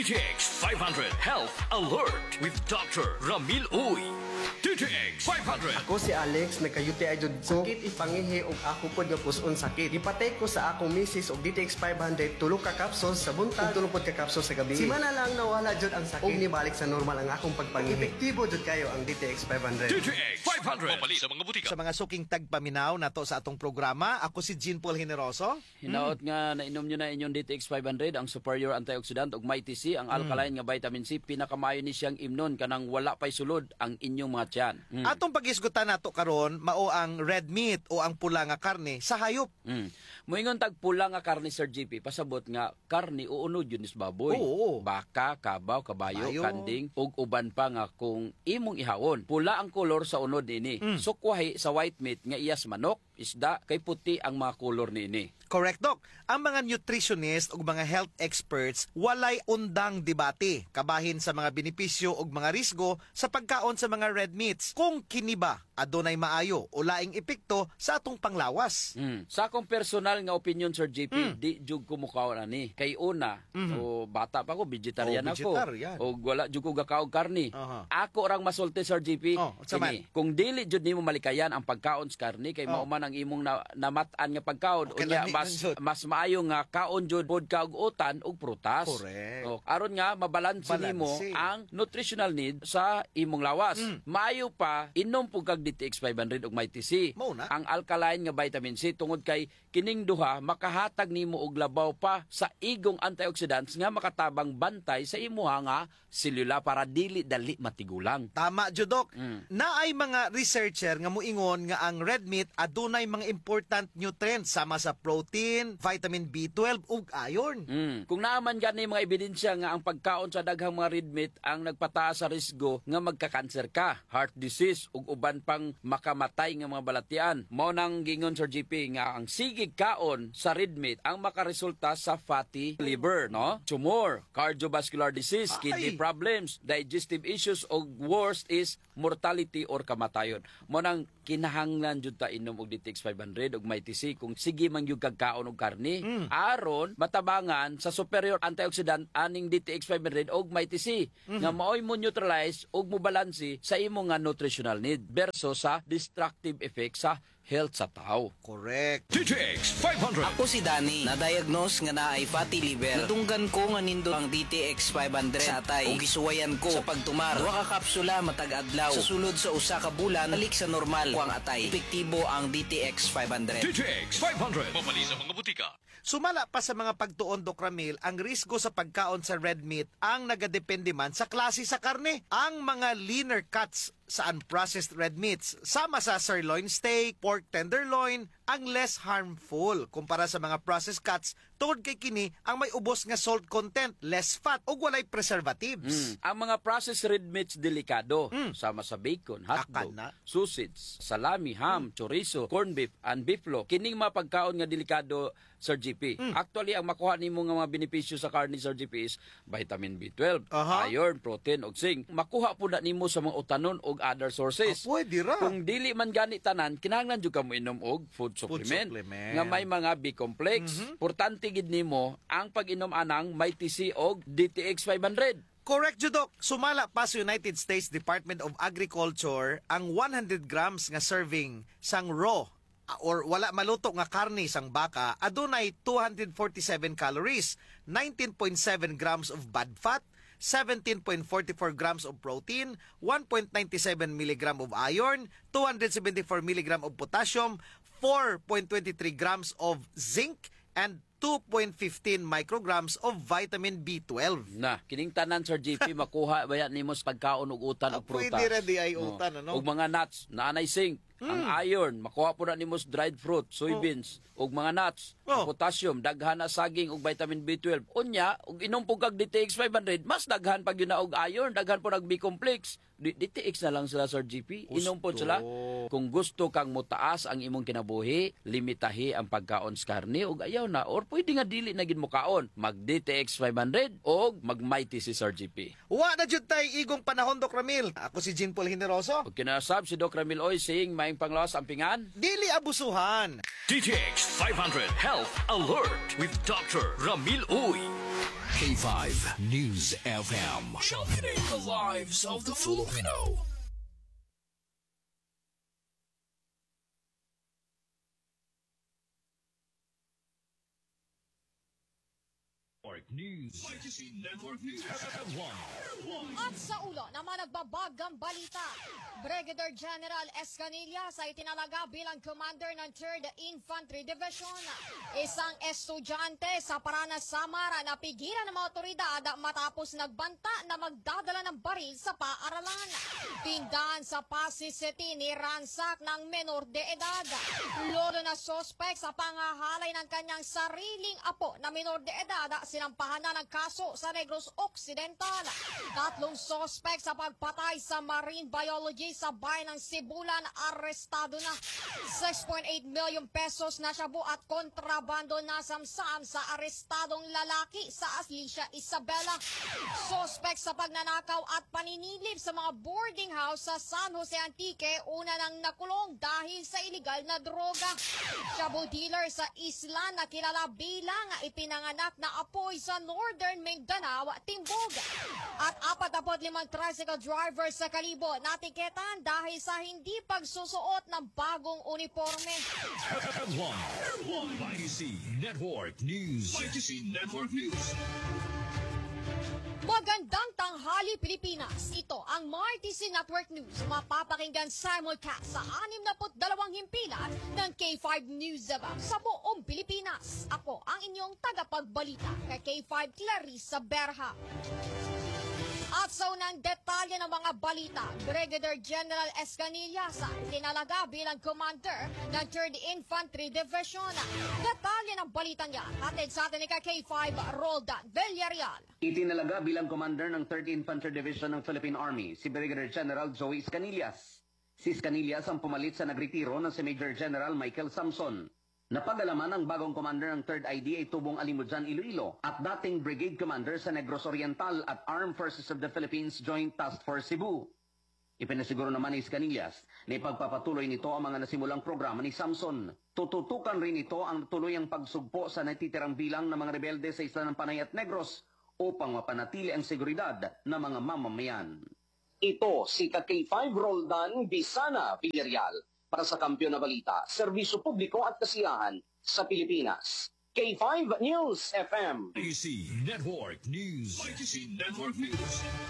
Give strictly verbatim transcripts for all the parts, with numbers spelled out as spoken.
D T X five hundred Health Alert with Doctor Ramil Uy. D T X five hundred. Ako si Alex, nagkayuti ay jud ko. Sakit ipangihi og ako pod nga puson sakit. Ipatay ko sa akong misis og D T X five hundred tulo ka capsules sa buntag ug tulo pod ka capsules sa gabi. Si mana lang nawala jud ang sakit. Og nibalik sa normal ang akong pagpangihi. Epektibo jud kayo ang D T X five hundred. D T X five hundred. Mabali sa mga butika. Sa mga suking tagpaminaw nato sa atong programa, ako si Jean Paul Generoso. Hinaot mm. nga nainom nyo na inyong D T X five hundred, ang superior antioxidant ug Mighty C, ang alkaline mm. nga vitamin C, pinakamayo ni siyang imnon kanang wala pay sulod ang inyong mga tiyan. Mm. Atong pag-isgutan nato karon mao ang red meat o ang pula nga karne sa hayop. Mm. Moingon tag pula nga karne, Sir G P, pasabot nga karne uunod yun is baboy. Oo. Baka, kabaw, kabayo, Bayo. kanding ug uban pa nga kung imong ihawon. Pula ang kolor sa unod nini. Mm. Sukwahi sa white meat nga iyas manok, isda, kay puti ang mga kolor nini. Correct, Doc. Ang mga nutritionist o mga health experts walay undang debate kabahin sa mga benepisyo o mga risgo sa pagkaon sa mga red meats. Kung kini ba adunay maayo o laing epekto sa atong panglawas. Mm. Sa akong personal nga opinion, Sir J P, Mm. di jug ko mukhaw na ni. Kay una, Mhm. o bata pa ko, vegetarian Oh, ako. vegetarian. O wala jud ko gakaog karni. Aha. Ako rang masulti, Sir J P. Oh, sa man? kini. Kung dili jud nimo malikayan ang pagkaon sa karni, kay Oh. mauman ang imong na, namat-an nga pagkaon. Okay, Unya, lami mas, lang jud. mas maayo nga kaon jud pod ka og utan ug prutas. Correct. O, aron nga mabalanse nimo Balanse. ang nutritional need sa imong lawas. Mm. Maayo pa inom pug kag D T X five hundred ug Mighty C. Mao na. Ang alkaline nga vitamin C tungod kay kining duha makahatag nimo og labaw pa sa igong antioxidants nga makatabang bantay sa imuha nga selula para dili dali matigulang. Tama, Judok. Mm. Naay mga researcher nga muingon nga ang red meat adunay mga important nutrients sama sa protein, vitamin B twelve ug iron. Mm. Kung naaman gani mga ebidensya nga ang pagkaon sa daghang mga red meat ang nagpataas sa risgo nga magka-cancer ka, heart disease ug uban pang makamatay nga mga balatian. Mao nang gingon, Sir G P, nga ang sigig kaon sa red meat ang makaresulta sa fatty liver, no? Tumor, cardiovascular disease, Ay. kidney problems, digestive issues ug worst is mortality or kamatayon. Mao nang kinahanglan jud ta inom og D T X five hundred ug Mighty C kung sige man gyud kag kaon og karne Mm. aron matabangan sa superior antioxidant aning D T X five hundred ug Mighty C Mm-hmm. nga maoy mo neutralize ug mo balanse sa imo nga nutritional need versus sa destructive effect sa health sa tao. Correct. D T X five hundred. Ako si Danny, na-diagnose nga naay fatty liver. Nadunggan ko nga nindo ang D T X five hundred sa atay. Ug gisuwayan ko sa pagtumar. Duha ka kapsula matag adlaw. Sa sulod sa usa ka bulan, balik sa normal ko ang atay. Epektibo ang D T X five hundred. D T X five hundred. Mabali sa mga butika. Sumala pa sa mga pagtuon, Doc Ramil, ang risgo sa pagkaon sa red meat ang nagadepende man sa klase sa karne. Ang mga leaner cuts sa unprocessed red meats, sama sa sirloin steak, pork tenderloin, ang less harmful kumpara sa mga processed cuts tungod kay kini ang may ubos nga salt content, less fat ug walay preservatives. Mm. Ang mga processed red meats delikado, Mm. sama sa bacon, hotdog, Akan na. sausage, salami, ham, chorizo, corned beef, and beeflo. Kining mga pagkaon nga delikado, Sir G P. Mm. Actually, ang makuha nimo nga mga benepisyo sa karne, Sir G P, is vitamin B twelve, Aha. iron, protein, ug zinc. Makuha po na nimo sa mga utanon ug other sources. Ah, pwede ra. Kung dili man gani tanan, kinahanglan jud ka mo inom og food supplement, supplement. nga may mga B-complex. Mhm. Importante gid nimo ang pag-inom anang Mighty C og D T X five hundred. Correct, Judok. Sumala pa sa United States Department of Agriculture ang one hundred grams nga serving sang raw or wala maluto nga karne sang baka adunay two hundred forty-seven calories, nineteen point seven grams of bad fat, seventeen point four four grams of protein, one point nine seven milligram of iron, two hundred seventy-four milligram of potassium, four point two three grams of zinc, and two point one five micrograms of vitamin B twelve. Na, kining tanan, Sir G P, makuha bayan nimo sa pagkaon og utan Ah, og prutas. pwede ra di ay utan, ano? Og mga nuts, naanay zinc, ang iron, makuha po na nimo sa dried fruit, soybeans, og mga nuts, ang Oh. potassium, daghan na saging og vitamin B twelve. Unya, og inom po kag D T X five hundred, mas daghan pag yun na og iron, daghan po nag B-complex. D T X na lang sila, Sir G P. Inom po Gusto. sila. Kung gusto kang mutaas ang imong kinabuhi, limitahi ang pagkaon sa karne og ayaw na or pwede nga dili na gid mo kaon. Mag D T X five hundred og mag Mighty si Sir G P. Wa na jud tay igong panahon, Doc Ramil. Ako si Jean Paul Generoso. Ug kinasab si Doc Ramil Oy saying maing panglawas ang pingan. Dili abusuhan. D T X five hundred Health Alert with Doctor Ramil Uy. K five News F M. Championing the lives of the Filipino. News. Network News. At sa ulo naman nagbabagang balita, Brigadier General Escanilla sa itinalaga bilang commander ng third Infantry Division. Isang estudyante sa Paranas, Samar napigilan ng mga otoridad matapos nagbanta na magdadala ng baril sa paaralan. Tindahan sa Pasig City ni ransak ng menor de edad. Lolo na sospek sa pangahalay ng kanyang sariling apo na menor de edad sinampahan na ng kaso sa Negros Occidental. Tatlong sospek sa pagpatay sa marine biology sa bayan ng Sibulan arestado na. six point eight million pesos na shabu at kontrabando na samsam sa arestadong lalaki sa Alicia Isabela. Sospek sa pagnanakaw at paninilip sa mga boarding house sa San Jose Antique, una nang nakulong dahil sa iligal na droga. Shabu dealer sa isla na kilala bilang ipinanganak na apoy sa Northern Mindanao, Timbog. At apat na limang tricycle driver sa Kalibo natiketan dahil sa hindi pagsusuot ng bagong uniforme. one. Y T C Network News. Y T C Network News. Magandang tanghali, Pilipinas. Ito ang M R T C Network News. Mapapakinggan simulcast sa anim na dalawang himpilan ng K five News Abang sa buong Pilipinas. Ako ang inyong tagapagbalita kay K five Clarissa Berha. At sa unang detalye ng mga balita, Brigadier General Escanilla sa tinalaga bilang commander ng third Infantry Division. Detalye ng balita niya, hatid sa atin ni K five Roldan Villarreal. Itinalaga bilang commander ng third Infantry Division ng Philippine Army si Brigadier General Joey Escanillas. Si Escanillas ang pumalit sa nagretiro ng si Major General Michael Samson. Napagalaman ang bagong commander ng third I D ay Tubong Alimujan Iloilo at dating brigade commander sa Negros Oriental at Armed Forces of the Philippines Joint Task Force Cebu. Ipinasiguro naman ni Escanillas na ipagpapatuloy nito ang mga nasimulang programa ni Samson. Tututukan rin ito ang tuluyang pagsugpo sa natitirang bilang ng mga rebelde sa Isla ng Panay at Negros upang mapanatili ang seguridad ng mga mamamayan. Ito si K five Roldan Bisana Villarreal para sa Kampiyon na Balita, Serbisyo Publiko at Kasiyahan sa Pilipinas. K five News F M. Y T C Network News. Y T C Network News.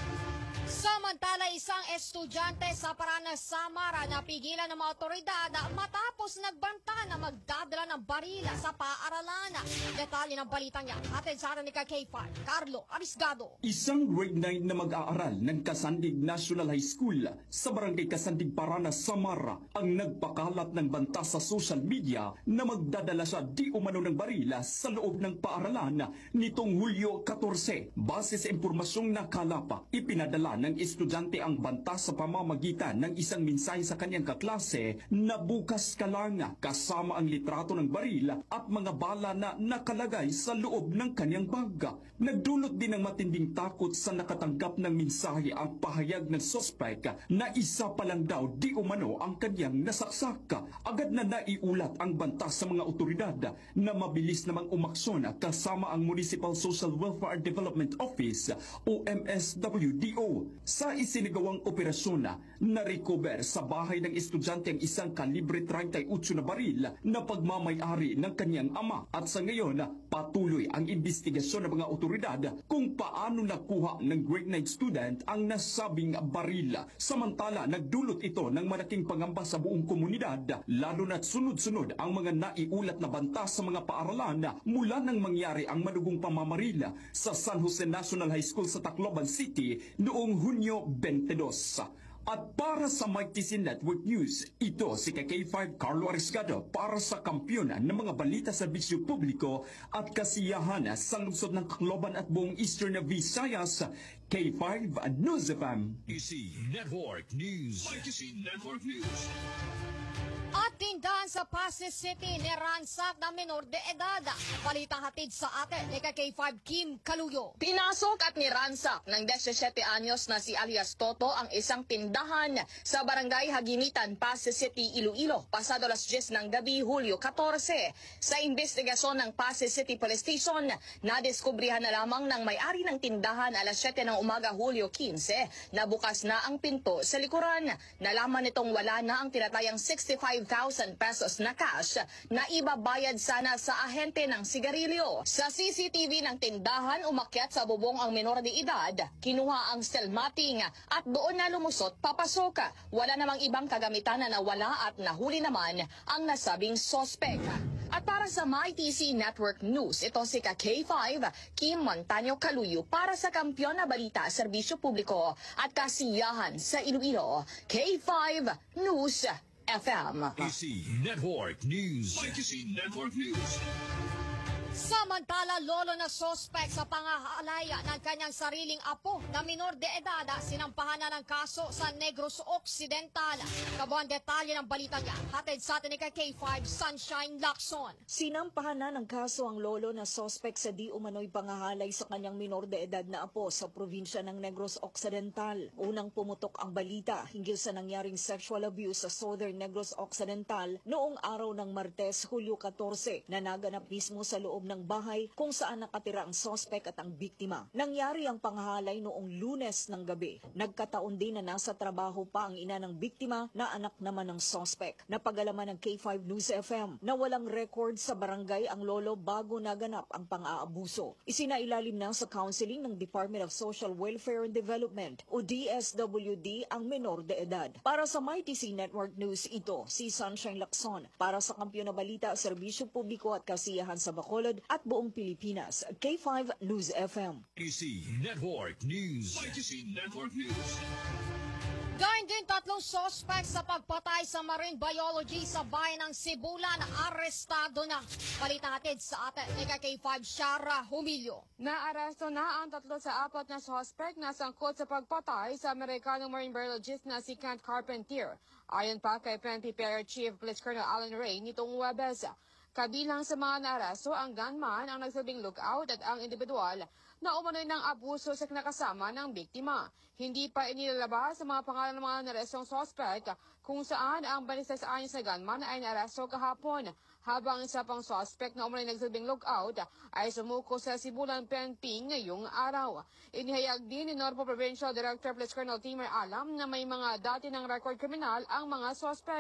Samantala, isang estudyante sa Paranas, Samar napigilan ng mga otoridad matapos nagbanta na magdadala ng barila sa paaralan. Detalye ng balita niya, atin sa atin ni K five, Carlo Arisgado. Isang grade nine na mag-aaral ng Kasandig National High School sa Barangay Kasandig, Paranas, Samar ang nagpakalat ng banta sa social media na magdadala siya di umano ng barila sa loob ng paaralan nitong Hulyo fourteen. Base sa impormasyong nakalapa, ipinadala ng estudyante ang banta sa pamamagitan ng isang mensahe sa kanyang kaklase na bukas ka lang kasama ang litrato ng baril at mga bala na nakalagay sa loob ng kanyang bag. Nagdulot din ng matinding takot sa nakatanggap ng mensahe ang pahayag ng suspect na isa pa lang daw di umano ang kanyang nasaksak. Agad na naiulat ang banta sa mga otoridad na mabilis namang umaksyon kasama ang Municipal Social Welfare Development Office o M S W D O. Sa isinagawang operasyon, na-recover sa bahay ng estudyante ang isang kalibre thirty-eight na baril na pagmamayari ng kanyang ama. At sa ngayon, patuloy ang investigasyon ng mga otoridad kung paano nakuha ng grade nine student ang nasabing baril. Samantala, nagdulot ito ng malaking pangamba sa buong komunidad, lalo na't sunod-sunod ang mga naiulat na banta sa mga paaralan mula nang mangyari ang manugong pamamaril sa San Jose National High School sa Tacloban City noong Hunyo twenty-two. At para sa M R T C Network News, ito si K five Carlo Arisgado para sa Kampiyon ng mga balita sa Serbisyo Publiko at Kasiyahan sa lungsod ng Tacloban at buong Eastern Visayas. K five News F M. Y T C Network News. Y T C Network News. At tindahan sa Pasig City ni ransak na menor de edad. Balitang hatid sa atin ni K five Kim Kaluyo. Pinasok at niransak ng seventeen anyos na si alias Toto ang isang tindahan sa barangay Hagimitan, Pasig City, Iloilo, pasado alas diyes ng gabi, Hulyo fourteen. Sa investigasyon ng Pasig City Police Station, nadiskubrihan na lamang ng may-ari ng tindahan alas siyete ng umaga, Hulyo quince, na bukas na ang pinto sa likuran. Nalaman nitong wala na ang tinatayang sixty-five thousand pesos na cash na ibabayad sana sa ahente ng sigarilyo. Sa C C T V ng tindahan, umakyat sa bubong ang menor de edad, kinuha ang stelmating at doon na lumusot papasok. Wala namang ibang kagamitan na nawala at nahuli naman ang nasabing sospek. At para sa MyTC Network News, ito si K five Kim Montaño Kaluyo para sa Kampiyon na Balita, Serbisyo Publiko at Kasiyahan sa Iloilo. K five News F M. Y T C Network News. Y T C Network News. Samantala, lolo na sospek sa pangahalaya ng kanyang sariling apo na minor de edad, sinampahan na ng kaso sa Negros Occidental. Kabuang detalye ng balita niya, hatid sa atin ni K five Sunshine Lacson. Sinampahan na ng kaso ang lolo na sospek sa di umano'y pangahalay sa kanyang minor de edad na apo sa probinsya ng Negros Occidental. Unang pumutok ang balita hinggil sa nangyaring sexual abuse sa Southern Negros Occidental noong araw ng Martes, Hulyo fourteen, na naganap mismo sa loob ng bahay kung saan nakatira ang sospek at ang biktima. Nangyari ang panghahalay noong Lunes ng gabi. Nagkataon din na nasa trabaho pa ang ina ng biktima na anak naman ng sospek. Napagalaman ng K five News F M na walang record sa barangay ang lolo bago naganap ang pang-aabuso. Isinailalim na sa counseling ng Department of Social Welfare and Development o D S W D ang menor de edad. Para sa MyTC Network News, ito si Sunshine Lacson para sa Kampiyon na Balita, Serbisyo Publiko at Kasiyahan sa Bacolod at buong Pilipinas. K five News F M. Y T C Network News. Y T C Network News. Gayun din tatlong sospek sa pagpatay sa marine biology sa bayan ng Sibulan, arestado na. Balita hatid sa atin ni K five Shara Humilio. Naaresto na ang tatlo sa apat na suspect na sangkot sa pagpatay sa Amerikanong marine biologist na si Kent Carpentier. Ayon pa kay P N P Player Chief Police Colonel Alan Ray nitong Huwebes. Kabilang sa mga naaresto ang gunman, ang nagsabing lookout at ang individual na umano'y ng abuso sa kinakasama ng biktima. Hindi pa inilalabas sa mga pangalan ng mga narestong suspect kung saan ang twenty-six anyos na gunman ay naresto kahapon, habang isa pang suspect na umano'y nagsabing lookout ay sumuko sa Sibulan P N P ngayong araw. Inihayag din ni Norpo Provincial Director Police Colonel Timur Alam na may mga dati ng record kriminal ang mga suspect.